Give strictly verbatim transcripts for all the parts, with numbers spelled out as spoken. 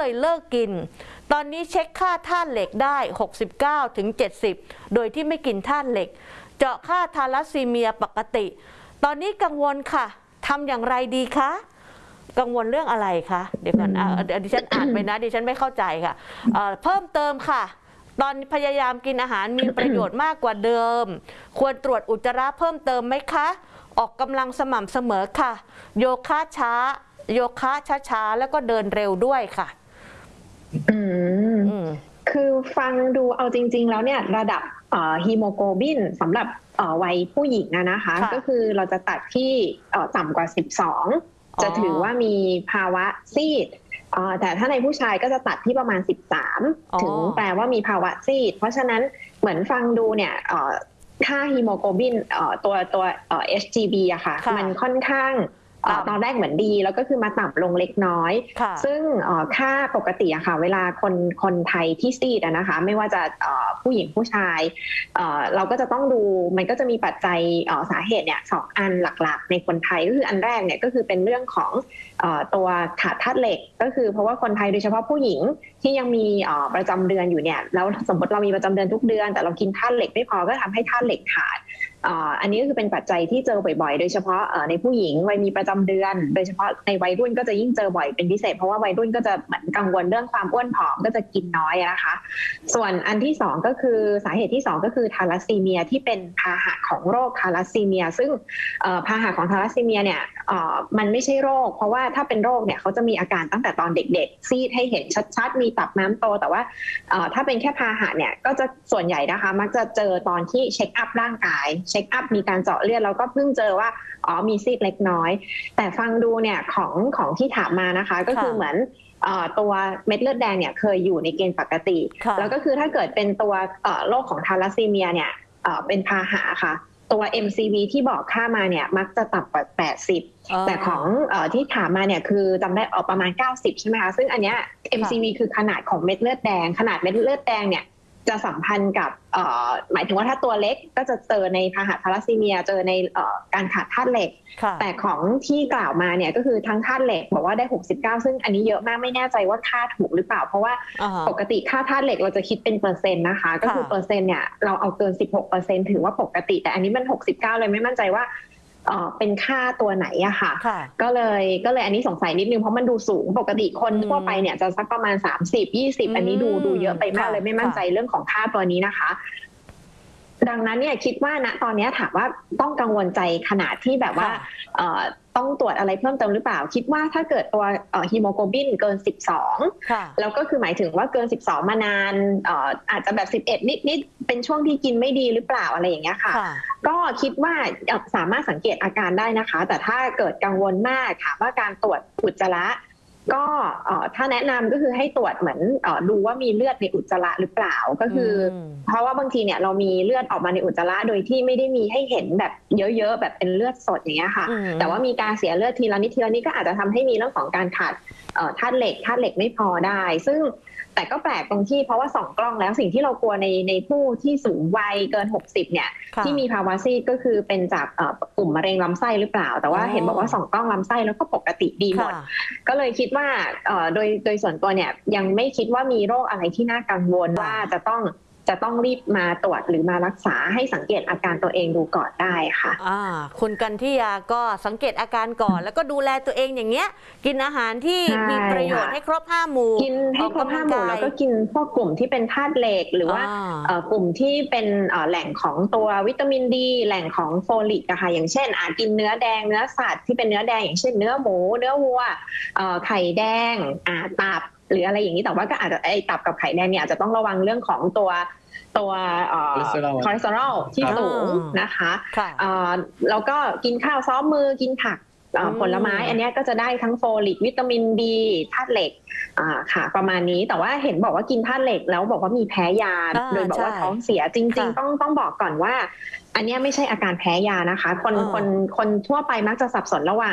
เลยเลิกกินตอนนี้เช็คค่าธาตุเหล็กได้หกสิบเก้าถึงเจ็ดสิบโดยที่ไม่กินธาตุเหล็กเจาะค่าทาลัสซีเมียปกติตอนนี้กังวลค่ะทำอย่างไรดีคะกังวลเรื่องอะไรคะเดี๋ยวก่อนดิฉันอ่านไปนะดิฉันไม่เข้าใจค่ะเพิ่มเติมค่ะตอนพยายามกินอาหารมีประโยชน์มากกว่าเดิมควรตรวจอุจจาระเพิ่มเติมไหมคะออกกำลังสม่ำเสมอค่ะโยคะช้าโยคะช้าๆแล้วก็เดินเร็วด้วยค่ะอืมคือฟังดูเอาจริงๆแล้วเนี่ยระดับฮีโมโกลบินสำหรับวัยผู้หญิงนะคะก็คือเราจะตัดที่ต่ำกว่าสิบสองจะถือว่ามีภาวะซีดแต่ถ้าในผู้ชายก็จะตัดที่ประมาณสิบสามถึงแปลว่ามีภาวะซีดเพราะฉะนั้นเหมือนฟังดูเนี่ยค่าฮีโมโกลบินตัวตัว เอช จี บี อะค่ะมันค่อนข้างตอนแรกเหมือนดีแล้วก็คือมาต่ำลงเล็กน้อยซึ่งค่าปกติอะค่ะเวลาคนคนไทยที่ซีดอะนะคะไม่ว่าจะผู้หญิงผู้ชายเราก็จะต้องดูมันก็จะมีปัจจัยสาเหตุเนี่ยสองอันหลักๆในคนไทยก็คืออันแรกเนี่ยก็คือเป็นเรื่องของตัวขาดธาตุเหล็กก็คือเพราะว่าคนไทยโดยเฉพาะผู้หญิงที่ยังมีประจำเดือนอยู่เนี่ยแล้วสมมติเรามีประจำเดือนทุกเดือนแต่เรากินธาตุเหล็กไม่พอก็ทำให้ธาตุเหล็กขาดอันนี้ก็คือเป็นปัจจัยที่เจอบ่อยๆโดยเฉพาะในผู้หญิงวัยมีประจำเดือนโดยเฉพาะในวัยรุ่นก็จะยิ่งเจอบ่อยเป็นพิเศษเพราะว่าวัยรุ่นก็จะเหมือนกังวลเรื่องความอ้วนผอมก็จะกินน้อยนะคะส่วนอันที่สองก็คือสาเหตุที่สองก็คือทาลัสซีเมียที่เป็นพาหะของโรคทาลัสซีเมียซึ่งพาหะของทาลัสซีเมียเนี่ยมันไม่ใช่โรคเพราะว่าถ้าเป็นโรคเนี่ยเขาจะมีอาการตั้งแต่ตอนเด็กๆซีดให้เห็นชัดๆมีตับน้ำโตแต่ว่าถ้าเป็นแค่พาหะเนี่ยก็จะส่วนใหญ่นะคะมักจะเจอตอนที่เช็คอัพร่างกายเช็คอัพมีการเจาะเลือดแล้วก็เพิ่งเจอว่าอ๋อมีซีดเล็กน้อยแต่ฟังดูเนี่ยของของที่ถามมานะคะก็คือเหมือนตัวเม็ดเลือดแดงเนี่ยเคยอยู่ในเกณฑ์ปกติแล้วก็คือถ้าเกิดเป็นตัวโรคของทาลัสซีเมียเนี่ยเป็นพาหะค่ะตัว เอ็ม ซี วี ที่บอกค่ามาเนี่ยมักจะต่ำกว่าแปดสิบแต่ของที่ถามมาเนี่ยคือจำได้ออกประมาณเก้าสิบใช่ไหมคะซึ่งอันเนี้ย เอ็ม ซี วี คือขนาดของเม็ดเลือดแดงขนาดเม็ดเลือดแดงเนี่ยจะสัมพันธ์กับหมายถึงว่าถ้าตัวเล็กก็จะเจอในพาหะทาลัสซีเมียเจอในการขาดธาตุเหล็กแต่ของที่กล่าวมาเนี่ยก็คือทั้งธาตุเหล็กบอกว่าได้หกสิบเก้าซึ่งอันนี้เยอะมากไม่แน่ใจว่าค่าถูกหรือเปล่าเพราะว่าปกติค่าธาตุเหล็กเราจะคิดเป็นเปอร์เซ็นต์นะคะก็คือเปอร์เซ็นต์เนี่ยเราเอาเกิน สิบหกเปอร์เซ็นต์ ถือว่าปกติแต่อันนี้มันหกสิบเก้าเลยไม่มั่นใจว่าเป็นค่าตัวไหนอะค่ะก็เลยก็เลยอันนี้สงสัยนิดนึงเพราะมันดูสูงปกติคนทั่วไปเนี่ยจะสักประมาณสามสิบ ยี่สิบอันนี้ดูดูเยอะไปมากเลยไม่มั่นใจเรื่องของค่าตัวนี้นะคะดังนั้นเนี่ยคิดว่าณตอนนี้ถามว่าต้องกังวลใจขนาดที่แบบว่าต้องตรวจอะไรเพิ่มเติมหรือเปล่าคิดว่าถ้าเกิดตัวฮีโมโกลบินเกินสิบสองแล้วก็คือหมายถึงว่าเกินสิบสองมานานอาจจะแบบสิบเอ็ดนิดๆเป็นช่วงที่กินไม่ดีหรือเปล่าอะไรอย่างเงี้ยค่ะก็คิดว่าสามารถสังเกตอาการได้นะคะแต่ถ้าเกิดกังวลมากค่ะว่าการตรวจอุจจาระก็ถ้าแนะนำก็คือให้ตรวจเหมือนดูว่ามีเลือดในอุจจาระหรือเปล่าก็คือเพราะว่าบางทีเนี่ยเรามีเลือดออกมาในอุจจาระโดยที่ไม่ได้มีให้เห็นแบบเยอะๆแบบเป็นเลือดสดอย่างเงี้ยค่ะแต่ว่ามีการเสียเลือดทีละนิดทีละนิดก็อาจจะทำให้มีเรื่องของการขาดธาตุเหล็กธาตุเหล็กไม่พอได้ซึ่งแต่ก็แปลกตรงที่เพราะว่าส่องกล้องแล้วสิ่งที่เรากลัวในในผู้ที่สูงวัยเกินหกสิบเนี่ยที่มีภาวะซีดก็คือเป็นจากกลุ่มมะเร็งลำไส้หรือเปล่าแต่ว่าเห็นบอกว่าส่องกล้องลำไส้แล้วก็ปกติดีหมดก็เลยคิดว่าโดยโดยส่วนตัวเนี่ยยังไม่คิดว่ามีโรคอะไรที่น่ากังวลว่าจะต้องจะต้องรีบมาตรวจหรือมารักษาให้สังเกตอาการตัวเองดูก่อนได้ค่ะอ่าคุณกันทิยาก็สังเกตอาการก่อนแล้วก็ดูแลตัวเองอย่างเงี้ยกินอาหารที่มีประโยชน์ให้ครบห้าหมู่กินให้ครบห้าหมู่แล้วก็กินพวกกลุ่มที่เป็นธาตุเหล็กหรือว่ากลุ่มที่เป็นแหล่งของตัววิตามินดีแหล่งของโฟลิกอะค่ะอย่างเช่นอาจกินเนื้อแดงเนื้อสัตว์ที่เป็นเนื้อแดงอย่างเช่นเนื้อหมูเนื้อวัวไข่แดงอ่าตับหรืออะไรอย่างนี้แต่ว่าก็อาจจะไอตับกับไข่แดงเนี่ยอาจจะต้องระวังเรื่องของตัวตัวคอเลสเตอรอลที่สูงนะคะแล้วก็กินข้าวซ้อมมือกินผักผลไม้อันนี้ก็จะได้ทั้งโฟลิกวิตามินดีธาตุเหล็กค่ะประมาณนี้แต่ว่าเห็นบอกว่ากินธาตุเหล็กแล้วบอกว่ามีแพ้ยาโดยบอกว่าท้องเสียจริงๆต้องต้องบอกก่อนว่าอันนี้ไม่ใช่อาการแพ้ยานะคะคนคนคนทั่วไปมักจะสับสนระหว่าง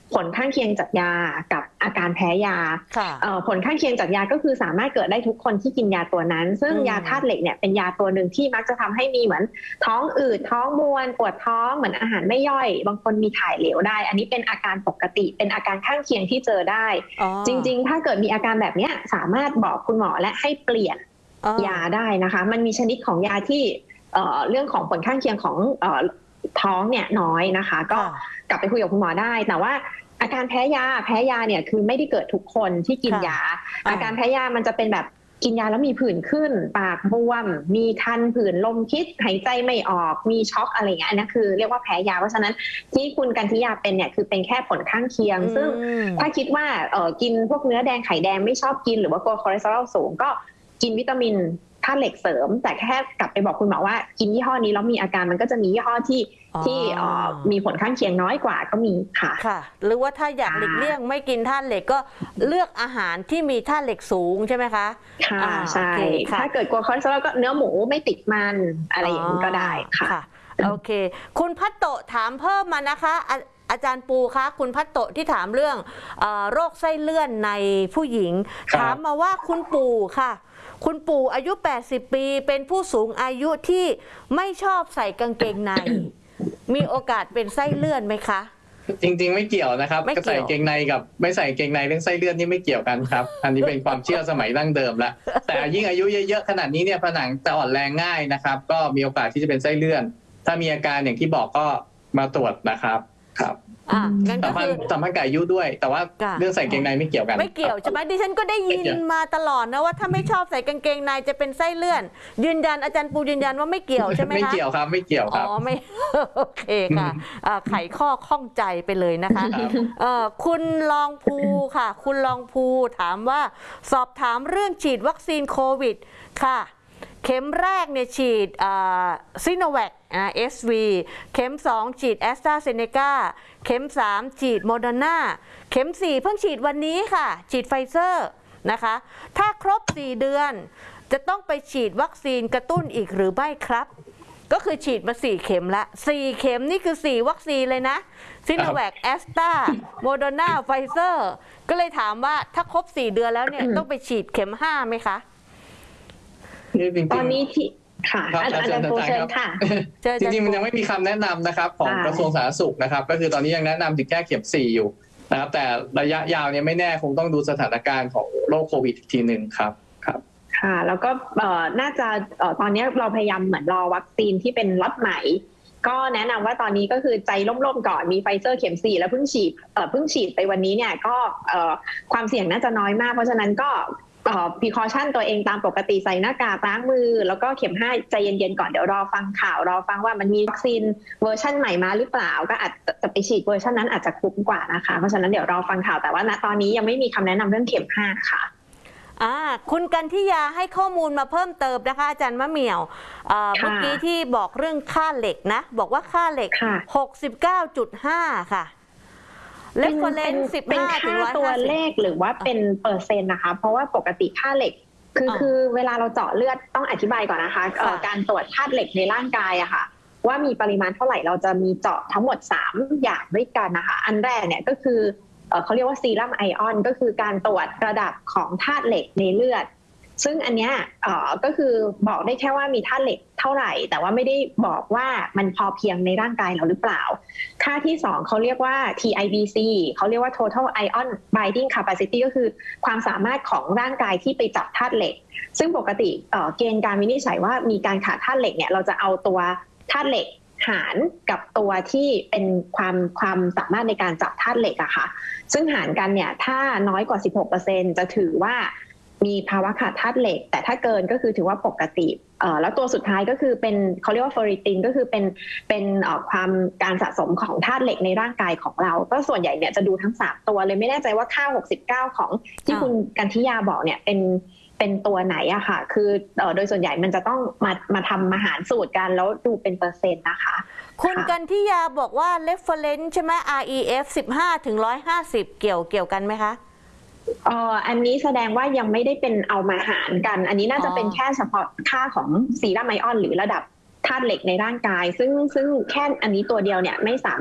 ผลข้างเคียงจากยากับอาการแพ้ยาผลข้างเคียงจากยาก็คือสามารถเกิดได้ทุกคนที่กินยาตัวนั้นซึ่งยาธาตุเหล็กเนี่ยเป็นยาตัวหนึ่งที่มักจะทำให้มีเหมือนท้องอืดท้องมวนปวดท้องเหมือนอาหารไม่ย่อยบางคนมีถ่ายเหลวได้อันนี้เป็นอาการปกติเป็นอาการข้างเคียงที่เจอได้จริงๆถ้าเกิดมีอาการแบบนี้สามารถบอกคุณหมอและให้เปลี่ยนยาได้นะคะมันมีชนิดของยาที่เรื่องของผลข้างเคียงของท้องเนี่ยน้อยนะคะก็กลับไปคุยกับคุณหมอได้แต่ว่าอาการแพ้ยาแพ้ยาเนี่ยคือไม่ได้เกิดทุกคนที่กินยาอาการแพ้ยามันจะเป็นแบบกินยาแล้วมีผื่นขึ้นปากบวมมีคันผื่นลมพิษหายใจไม่ออกมีช็อกอะไรเงี้ยอันนี้คือเรียกว่าแพ้ยาเพราะฉะนั้นที่คุณกันทิยาเป็นเนี่ยคือเป็นแค่ผลข้างเคียงซึ่งถ้าคิดว่าเออกินพวกเนื้อแดงไข่แดงไม่ชอบกินหรือว่ากลัวคอเลสเตอรอลสูงก็กินวิตามินธาตุเหล็กเสริมแต่แค่กลับไปบอกคุณหมอว่ากินยี่ห้อนี้แล้วมีอาการมันก็จะมียี่ห้อที่ที่มีผลข้างเคียงน้อยกว่าก็มีค่ะค่ะหรือว่าถ้าอยากหลีกเลี่ยงไม่กินธาตุเหล็กก็เลือกอาหารที่มีธาตุเหล็กสูงใช่ไหมคะค่ะใช่ถ้าเกิดกลัวคอเลสเตอรอลก็เนื้อหมูไม่ติดมันอะไรอย่างนี้ก็ได้ค่ะโอเคคุณพัตโตถามเพิ่มมานะคะอาจารย์ปูคะคุณพัตโตที่ถามเรื่องโรคไส้เลื่อนในผู้หญิงถามมาว่าคุณปู่ค่ะคุณปู่อายุแปดสิบปีเป็นผู้สูงอายุที่ไม่ชอบใส่กางเกงในมีโอกาสเป็นไส้เลื่อนไหมคะจริงๆไม่เกี่ยวนะครับก็ใส่เกงในกับไม่ใส่เกงในเรื่องไส้เลื่อนนี่ไม่เกี่ยวกันครับอันนี้เป็นความเชื่อสมัยดั้งเดิมแล้วแต่ยิ่งอายุเยอะๆขนาดนี้เนี่ยผนังจะอ่อนแรงง่ายนะครับก็มีโอกาสที่จะเป็นไส้เลื่อนถ้ามีอาการอย่างที่บอกก็มาตรวจนะครับครับสัมพันธ์สัมพันธ์กับอายุด้วยแต่ว่าเรื่องใส่เกงในไม่เกี่ยวกันไม่เกี่ยวใช่ไหมดิฉันก็ได้ยินมาตลอดนะว่าถ้าไม่ชอบใส่กางเกงในจะเป็นไส้เลื่อนยืนยันอาจารย์ปูยืนยันว่าไม่เกี่ยวใช่ไหมคะไม่เกี่ยวครับไม่เกี่ยวครับอ๋อไม่โอเคค่ะไขข้อข้องใจไปเลยนะคะคุณลองภูค่ะคุณลองภูถามว่าสอบถามเรื่องฉีดวัคซีนโควิดค่ะเข็มแรกเนี่ยฉีดซิโนแวค เอส วี เข็มสองฉีดแอสตราเซเนกาเข็มสามฉีดโมเดอร์นาเข็มสี่เพิ่งฉีดวันนี้ค่ะฉีดไฟเซอร์นะคะถ้าครบสี่เดือนจะต้องไปฉีดวัคซีนกระตุ้นอีกหรือไม่ครับก็คือฉีดมาสี่เข็มละสี่เข็มนี่คือสี่วัคซีนเลยนะซิโนแวค แอสตรา โมเดอร์นา ไฟเซอร์ก็เลยถามว่าถ้าครบสี่เดือนแล้วเนี่ยต้องไปฉีดเข็มห้าไหมคะตอนนี้ที่ค่ะอาจารย์โปรเชิญค่ะจริงๆมันยังไม่มีคำแนะนำนะครับของกระทรวงสาธารณสุขนะครับก็คือตอนนี้ยังแนะนำถึงแค่เข็มสี่อยู่นะครับแต่ระยะยาวเนี่ยไม่แน่คงต้องดูสถานการณ์ของโรคโควิดอีกทีหนึ่งครับครับค่ะแล้วก็น่าจะตอนนี้เราพยายามเหมือนรอวัคซีนที่เป็นล็อตใหม่ก็แนะนำว่าตอนนี้ก็คือใจร่มๆก่อนมีไฟเซอร์เข็มสี่แล้วเพิ่งฉีดเพิ่งฉีดไปวันนี้เนี่ยก็ความเสี่ยงน่าจะน้อยมากเพราะฉะนั้นก็precaution ตัวเองตามปกติใส่หน้ากากล้างมือแล้วก็เข็มห้าใจเย็นๆก่อนเดี๋ยวรอฟังข่าวรอฟังว่ามันมีวัคซีนเวอร์ชันใหม่มาหรือเปล่าก็อาจจะไปฉีดเวอร์ชันนั้นอาจจะคุ้มกว่านะคะเพราะฉะนั้นเดี๋ยวรอฟังข่าวแต่ว่าณตอนนี้ยังไม่มีคำแนะนำเรื่องเข็มห้าค่ะอ่าคุณกันทิยาให้ข้อมูลมาเพิ่มเติมนะคะอาจารย์มะเหมี่ยวเมื่อกี้ที่บอกเรื่องค่าเหล็กนะบอกว่าค่าเหล็ก หกสิบเก้าจุดห้า ค่ะเป็นเป็นค่าตัวเลขหรือว่าเป็นเปอร์เซ็นต์นะคะเพราะว่าปกติค่าเหล็กคือคือเวลาเราเจาะเลือดต้องอธิบายก่อนนะคะการตรวจธาตุเหล็กในร่างกายอะค่ะว่ามีปริมาณเท่าไหร่เราจะมีเจาะทั้งหมดสามอย่างด้วยกันนะคะอันแรกเนี่ยก็คือเขาเรียกว่าซีรัมไอออนก็คือการตรวจระดับของธาตุเหล็กในเลือดซึ่งอันเนี้ยก็คือบอกได้แค่ว่ามีธาตุเหล็กเท่าไหร่แต่ว่าไม่ได้บอกว่ามันพอเพียงในร่างกายเราหรือเปล่าค่าที่สองเขาเรียกว่า ที ไอ บี ซี เขาเรียกว่า total ion binding capacity ก็คือความสามารถของร่างกายที่ไปจับธาตุเหล็กซึ่งปกติเกณฑ์การวินิจฉัยว่ามีการขาดธาตุเหล็กเนี่ยเราจะเอาตัวธาตุเหล็กหารกับตัวที่เป็นความความสามารถในการจับธาตุเหล็กอะค่ะซึ่งหารกันเนี่ยถ้าน้อยกว่า สิบหกเปอร์เซ็นต์ จะถือว่ามีภาวะขาดธาตุเหล็กแต่ถ้าเกินก็คือถือว่าปกติแล้วตัวสุดท้ายก็คือเป็นเขาเรียกว่าเฟอริตินก็คือเป็นเป็นความการสะสมของธาตุเหล็กในร่างกายของเราก็ส่วนใหญ่เนี่ยจะดูทั้งสามตัวเลยไม่แน่ใจว่าค่าหกสิบเก้าของที่คุณกันทิยาบอกเนี่ยเป็นเป็นตัวไหนอะค่ะคือโดยส่วนใหญ่มันจะต้องมามาทำมาหารสูตรกันแล้วดูเป็นเปอร์เซ็นต์นะคะคุณกันทิยาบอกว่า reference ใช่ไหม อาร์ อี เอฟ สิบห้าถึงหนึ่งร้อยห้าสิบเกี่ยวเกี่ยวกันไหมคะอ๋ออันนี้แสดงว่ายังไม่ได้เป็นเอามาหารกันอันนี้น่าจะเป็นแค่เฉพาะค่าของซีรัมไอออนหรือระดับธาตุเหล็กในร่างกายซึ่งซึ่งแค่อันนี้ตัวเดียวเนี่ยไม่สามารถ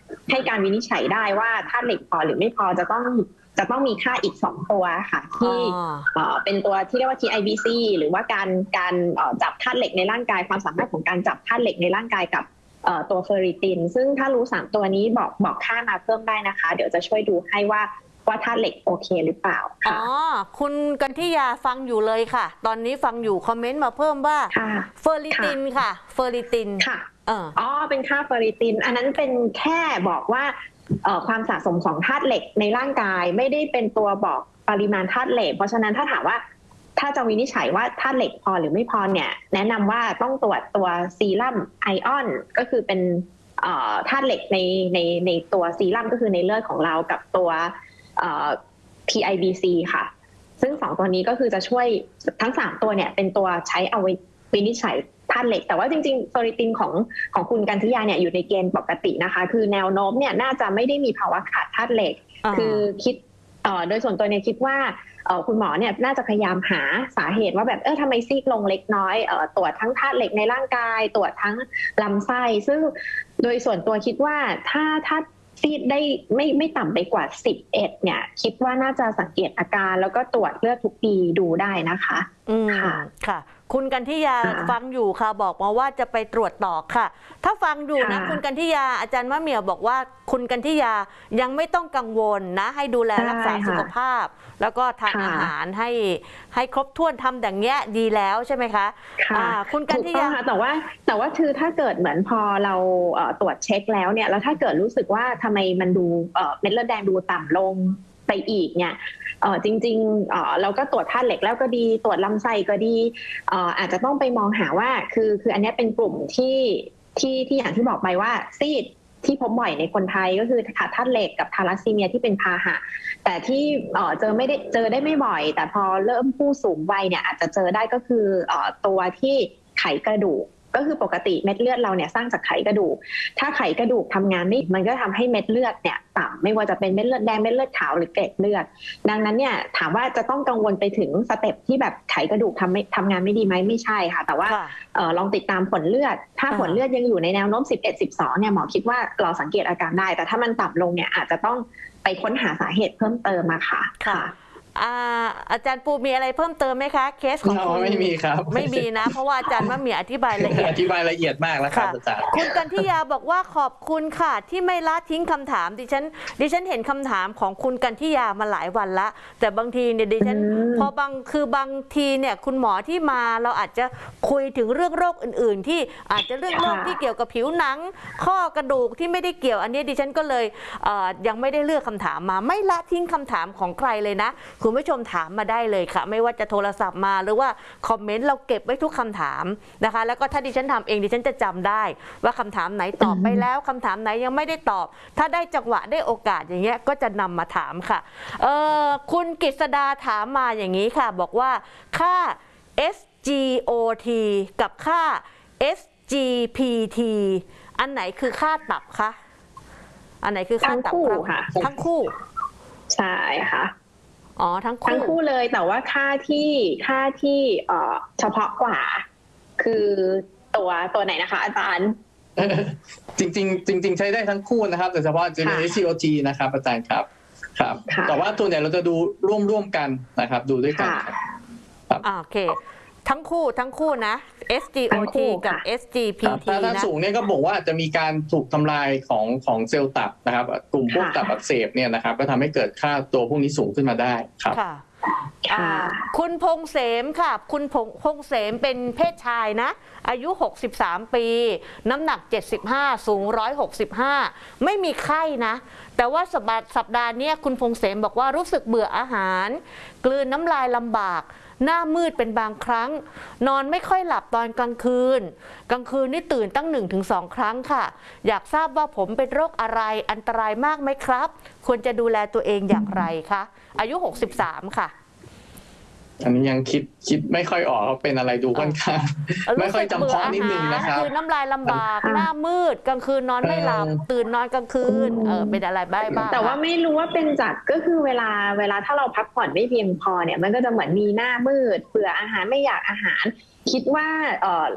ให้การวินิจฉัยได้ว่าธาตุเหล็กพอหรือไม่พอจะต้องจะต้องมีค่าอีกสองตัวค่ะที่เป็นตัวที่เรียกว่า ที ไอ บี ซี หรือว่าการการจับธาตุเหล็กในร่างกายความสามารถของการจับธาตุเหล็กในร่างกายกับตัวเฟอริตินซึ่งถ้ารู้สามตัวนี้บอกบอกค่ามาเพิ่มได้นะคะเดี๋ยวจะช่วยดูให้ว่าว่าธาตุเหล็กโอเคหรือเปล่าอ๋อคุณกันทิยาฟังอยู่เลยค่ะตอนนี้ฟังอยู่คอมเมนต์มาเพิ่มว่าเฟอริตินค่ะเฟอริตินค่ะอ๋อเป็นค่าเฟอริตินอันนั้นเป็นแค่บอกว่าความสะสมของธาตุเหล็กในร่างกายไม่ได้เป็นตัวบอกปริมาณธาตุเหล็กเพราะฉะนั้นถ้าถามว่าถ้าจะวินิจฉัยว่าธาตุเหล็กพอหรือไม่พอเนี่ยแนะนำว่าต้องตรวจตัวซีรัมไอออนก็คือเป็นธาตุเหล็กในในในตัวซีรัมก็คือในเลือดของเรากับตัว ที ไอ บี ซี ค่ะซึ่งสองตัวนี้ก็คือจะช่วยทั้งสามตัวเนี่ยเป็นตัวใช้เอาไว้วินิจฉัยธาตุเหล็กแต่ว่าจริงๆเฟอริตินของของคุณกันทิยาเนี่ยอยู่ในเกณฑ์ปกตินะคะคือแนวโน้มเนี่ยน่าจะไม่ได้มีภาวะขาดธาตุเหล็กคือคิดโดยส่วนตัวเนี่ยคิดว่าคุณหมอเนี่ยน่าจะพยายามหาสาเหตุว่าแบบเออทำไมซีกลงเล็กน้อยตรวจทั้งธาตุเหล็กในร่างกายตรวจทั้งลำไส้ซึ่งโดยส่วนตัวคิดว่าถ้าถ้าซีดได้ไม่ไม่ต่ำไปกว่าสิบเอ็ดเนี่ยคิดว่าน่าจะสังเกตอาการแล้วก็ตรวจเลือดทุกปีดูได้นะคะอืมค่ะค่ะคุณกันทิยาฟังอยู่ค่ะบอกมาว่าจะไปตรวจต่อค่ะถ้าฟังอยู่นะคุณกันทิยาอาจารย์มะเหมี่ยวบอกว่าคุณกันทิยายังไม่ต้องกังวลนะให้ดูแลรักษาสุขภาพแล้วก็ทานอาหารให้ให้ครบถ้วนทำอย่างเงี้ยดีแล้วใช่ไหมคะค่ะคุณกันทิยาแต่ว่าแต่ว่าคือถ้าเกิดเหมือนพอเราตรวจเช็คแล้วเนี่ยแล้วถ้าเกิดรู้สึกว่าทำไมมันดูเม็ดเลือดแดงดูต่ำลงไปอีกเนี่ยเออจริงๆเออเราก็ตรวจธาตุเหล็กแล้วก็ดีตรวจลำไส้ก็ดีเอออาจจะต้องไปมองหาว่าคือคืออันนี้เป็นกลุ่มที่ที่ที่อย่างที่บอกไปว่าซีดที่พบบ่อยในคนไทยก็คือขาดธาตุเหล็กกับทาลัสซีเมียที่เป็นพาหะแต่ที่เออเจอไม่ได้เจอได้ไม่บ่อยแต่พอเริ่มผู้สูงวัยเนี่ยอาจจะเจอได้ก็คือเออตัวที่ไขกระดูกก็คือปกติเม็ดเลือดเราเนี่ยสร้างจากไขกระดูกถ้าไขกระดูกทำงานไม่มันก็ทำให้เม็ดเลือดเนี่ยต่ำไม่ว่าจะเป็นเม็ดเลือดแดงเม็ดเลือดขาวหรือเกล็ดเลือดดังนั้นเนี่ยถามว่าจะต้องกังวลไปถึงสเต็ปที่แบบไขกระดูกทำไม่ทำงานไม่ดีไหมไม่ใช่ค่ะแต่ว่าเออลองติดตามผลเลือดถ้าผลเลือดยังอยู่ในแนวโน้มสิบเอ็ด สิบสองเนี่ยหมอคิดว่าเราสังเกตอาการได้แต่ถ้ามันต่ำลงเนี่ยอาจจะต้องไปค้นหาสาเหตุเพิ่มเติมมาค่ะค่ะอาจารย์ปูมีอะไรเพิ่มเติมไหมคะเคสของคุณไม่มีครับไม่มีนะเพราะว่าอาจารย์มะเหมี่ยวอธิบายละเอียดอธิบายละเอียดมากแล้วครับอาจารย์คุณกันทิยาบอกว่าขอบคุณค่ะที่ไม่ละทิ้งคำถามดิฉันดิฉันเห็นคำถามของคุณกันทิยามาหลายวันละแต่บางทีเนี่ยดิฉันพอบางคือบางทีเนี่ยคุณหมอที่มาเราอาจจะคุยถึงเรื่องโรคอื่นๆที่อาจจะเรื่องโรคที่เกี่ยวกับผิวหนังข้อกระดูกที่ไม่ได้เกี่ยวอันนี้ดิฉันก็เลยยังไม่ได้เลือกคำถามมาไม่ละทิ้งคำถามของใครเลยนะคุณผู้ชมถามมาได้เลยค่ะไม่ว่าจะโทรศัพท์มาหรือว่าคอมเมนต์เราเก็บไว้ทุกคำถามนะคะแล้วก็ถ้าดิฉันทำเองดิฉันจะจำได้ว่าคำถามไหนตอบไปแล้วคำถามไหนยังไม่ได้ตอบถ้าได้จังหวะได้โอกาสอย่างเงี้ยก็จะนำมาถามค่ะเออคุณกฤษดาถามมาอย่างนี้ค่ะบอกว่าค่า เอส จี โอ ที กับค่า เอส จี พี ที อันไหนคือค่าตับคะอันไหนคือค่าตับค่ะทั้งคู่ใช่ค่ะอ๋อทั้งคู่ทั้งคู่เลยแต่ว่าค่าที่ค่าที่เอ่อเฉพาะกว่าคือตัวตัวไหนนะคะอาจารย์จริงๆจริงๆใช้ได้ทั้งคู่นะครับแต่เฉพาะจะเป็น เอส จี โอ ที นะครับอาจารย์ครับครับแต่ว่าตัวไหนเราจะดูร่วมๆกันนะครับดูด้วยกันครับโอเคทั้งคู่ทั้งคู่นะ เอส จี โอ ที กับ เอส จี พี ทีนะถ้าสูงเนี่ยก็บอกว่าจะมีการถูกทำลายของของเซลล์ตับนะครับกลุ่มพวกตับอักเสบเนี่ยนะครับก็ทำให้เกิดค่าตัวพวกนี้สูงขึ้นมาได้ครับคุณพงเสมค่ะคุณพงพงเสมเป็นเพศชายนะอายุหกสิบสามปีน้ำหนักเจ็ดสิบห้าสูงหนึ่งร้อยหกสิบห้าไม่มีไข้นะแต่ว่าสัปดาห์สัปดาห์นี้คุณพงเสมบอกว่ารู้สึกเบื่ออาหารกลืนน้ำลายลำบากหน้ามืดเป็นบางครั้งนอนไม่ค่อยหลับตอนกลางคืนกลางคืนนี่ตื่นตั้งหนึ่งถึงสองครั้งค่ะอยากทราบว่าผมเป็นโรคอะไรอันตรายมากไหมครับควรจะดูแลตัวเองอย่างไรคะอายุหกสิบสามค่ะอันนี้ยังคิดคิดไม่ค่อยออกว่าเป็นอะไรดูค่อนข้างไม่ค่อยจำเพาะนิดนึงนะครับคือน้ำลายลำบากหน้ามืดกลางคืนนอนไม่หลับตื่นนอนกลางคืนเออเป็นอะไรบ้างแต่ว่าไม่รู้ว่าเป็นจากก็คือเวลาเวลาถ้าเราพักผ่อนไม่เพียงพอเนี่ยมันก็จะเหมือนมีหน้ามืดเบื่ออาหารไม่อยากอาหารคิดว่าเออ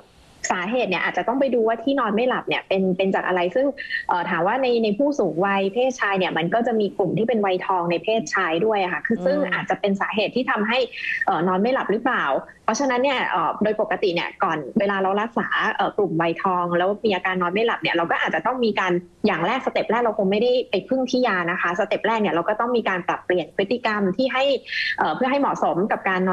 สาเหตุเนี่ยอาจจะต้องไปดูว่าที่นอนไม่หลับเนี่ยเป็นเป็นจากอะไรซึ่งถามว่าในในผู้สูงวัยเพศชายเนี่ยมันก็จะมีกลุ่มที่เป็นวัยทองในเพศชายด้วยค่ะคือซึ่งอาจจะเป็นสาเหตุที่ทำให้นอนไม่หลับหรือเปล่าเพราะฉะนั้นเนี่ยโดยปกติเนี่ยก่อนเวลาเรารักษากลุ่มวัยทองแล้วมีอาการนอนไม่หลับเนี่ยเราก็อาจจะต้องมีการอย่างแรกสเต็ปแรกเราคงไม่ได้ไปพึ่งที่ยานะคะสเต็ปแรกเนี่ยเราก็ต้องมีการปรับเปลี่ยนพฤติกรรมที่ให้เพื่อให้เหมาะสมกับการ